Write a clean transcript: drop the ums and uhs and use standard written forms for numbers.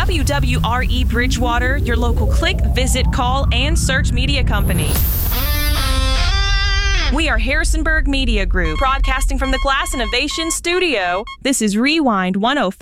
WWRE Bridgewater, your local click, visit, call, and search media company. We are Harrisonburg Media Group, broadcasting from the Glass Innovation Studio. This is Rewind 105.